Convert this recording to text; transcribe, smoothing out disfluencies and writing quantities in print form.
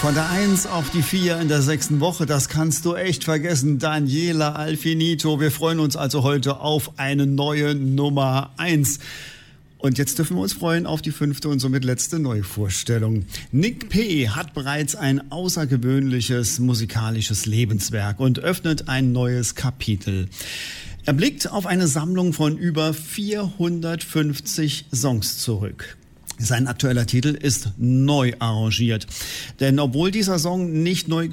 Von der 1 auf die 4 in der 6. Woche, das kannst du echt vergessen. Daniela Alfinito. Wir freuen uns also heute auf eine neue Nummer 1. Und jetzt dürfen wir uns freuen auf die 5. und somit letzte Neuvorstellung. Nick P. hat bereits ein außergewöhnliches musikalisches Lebenswerk und öffnet ein neues Kapitel. Er blickt auf eine Sammlung von über 450 Songs zurück. Sein aktueller Titel ist neu arrangiert. Denn obwohl dieser Song nicht neu